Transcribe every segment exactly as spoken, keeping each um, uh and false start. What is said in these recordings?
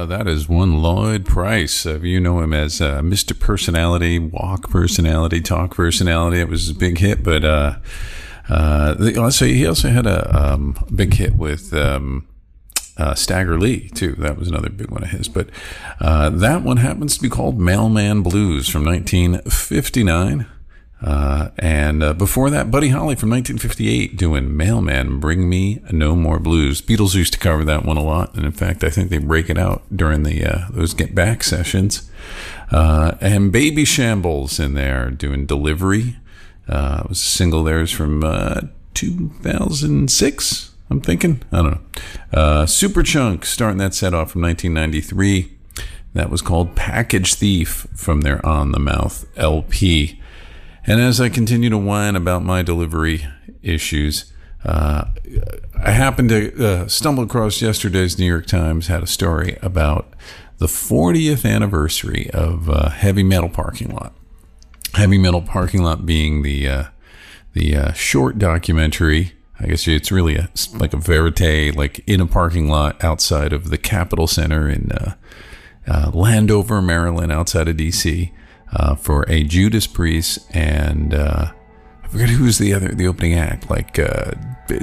Uh, that is one Lloyd Price. Uh, you know him as uh, Mister Personality, Walk Personality, Talk Personality. It was a big hit, but uh, uh, the, also, he also had a um, big hit with um, uh, Stagger Lee, too. That was another big one of his. But uh, that one happens to be called Mailman Blues from nineteen fifty-nine. Uh, and uh, before that, Buddy Holly from nineteen fifty-eight doing Mailman, Bring Me No More Blues. Beatles used to cover that one a lot. And in fact, I think they break it out during the uh, those Get Back sessions. Uh, and Baby Shambles in there doing Delivery. Uh, it was a single theirs from uh, two thousand six, I'm thinking. I don't know. Uh, Superchunk starting that set off from nineteen ninety-three. That was called Package Thief from their On the Mouth L P. And as I continue to whine about my delivery issues, uh, I happened to uh, stumble across yesterday's New York Times had a story about the fortieth anniversary of uh, Heavy Metal Parking Lot. Heavy Metal Parking Lot being the uh, the uh, short documentary. I guess it's really a, like a verite, like in a parking lot outside of the Capitol Center in uh, uh, Landover, Maryland, outside of D C Uh, for a Judas Priest and uh, I forget who was the other the opening act, like uh,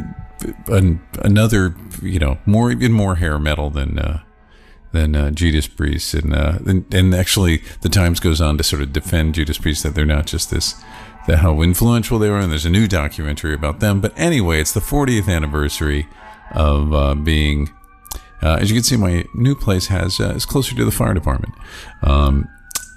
an, another, you know, more even more hair metal than uh, than uh, Judas Priest, and, uh, and and actually the Times goes on to sort of defend Judas Priest, that they're not just this, that how influential they were, and there's a new documentary about them. But anyway, it's the fortieth anniversary of uh, being. Uh, as you can see, my new place has uh, is closer to the fire department. Um,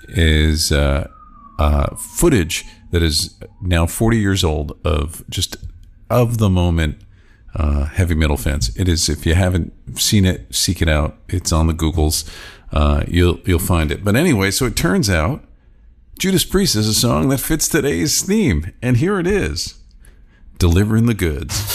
is uh, uh, footage that is now forty years old of just of the moment uh, heavy metal fans. It is, if you haven't seen it, seek it out. It's on the Googles. Uh, you'll you'll find it. But anyway, so it turns out Judas Priest is a song that fits today's theme, and here it is, Delivering the Goods.